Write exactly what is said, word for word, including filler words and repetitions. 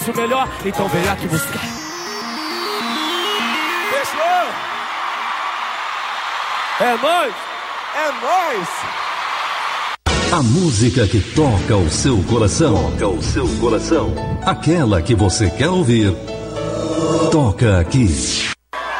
o melhor, então vem aqui buscar. Fechou! É nóis! É nóis! A música que toca o seu coração. Toca o seu coração. Aquela que você quer ouvir. Toca aqui.